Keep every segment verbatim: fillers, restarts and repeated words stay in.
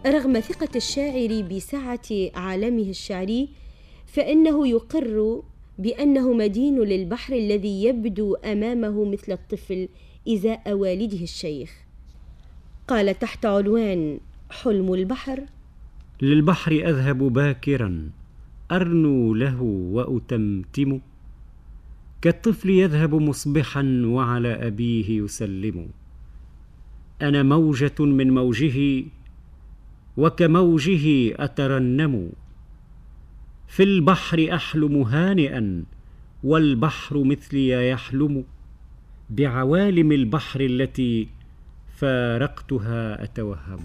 رغم ثقة الشاعر بسعة عالمه الشعري، فإنه يقر بأنه مدين للبحر الذي يبدو أمامه مثل الطفل إزاء والده الشيخ. قال تحت عنوان حلم البحر: للبحر أذهب باكرا أرنو له وأتمتم، كالطفل يذهب مصبحا وعلى أبيه يسلم. أنا موجة من موجه وكموجه أترنم، في البحر أحلم هانئا والبحر مثلي يحلم، بعوالم البحر التي فارقتها أتوهم.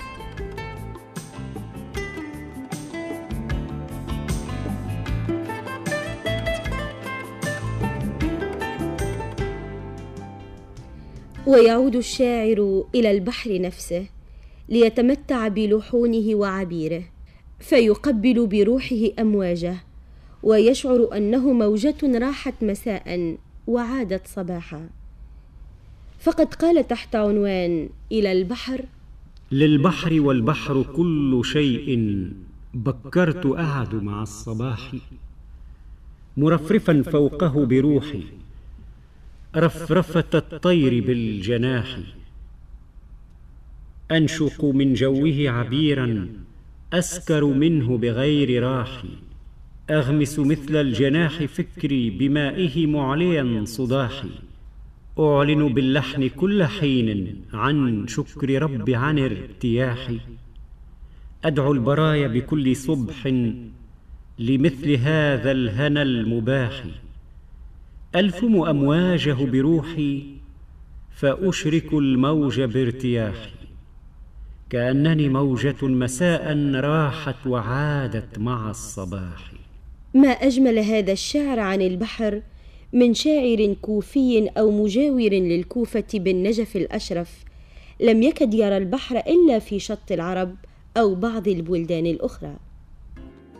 ويعود الشاعر إلى البحر نفسه ليتمتع بلحونه وعبيره، فيقبل بروحه أمواجه ويشعر أنه موجة راحت مساء وعادت صباحا. فقد قال تحت عنوان إلى البحر: للبحر والبحر كل شيء بكرت أعد مع الصباح، مرفرفا فوقه بروحي رفرفة الطير بالجناح، أنشق من جوه عبيرا أسكر منه بغير راح، أغمس مثل الجناح فكري بمائه معليا صداحي، أعلن باللحن كل حين عن شكر ربي عن ارتياحي، أدعو البرايا بكل صبح لمثل هذا الهنا المباح، ألفم أمواجه بروحي فأشرك الموج بارتياحي، كأنني موجة مساء راحت وعادت مع الصباح. ما أجمل هذا الشعر عن البحر من شاعر كوفي أو مجاور للكوفة بالنجف الأشرف، لم يكد يرى البحر إلا في شط العرب أو بعض البلدان الأخرى.